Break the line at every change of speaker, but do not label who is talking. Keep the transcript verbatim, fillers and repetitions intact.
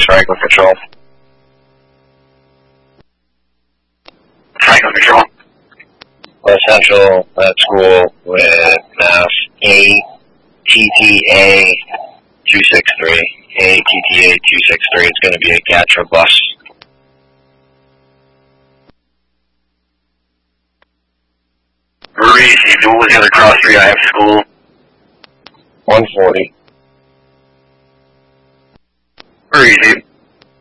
Franklin Control.
Franklin Control.
West Central at school with Mass A T T A two six three. A T T A two six three. It's going to be a Gatra bus.
Received. What was the other cross three I have school?
one forty.
Received.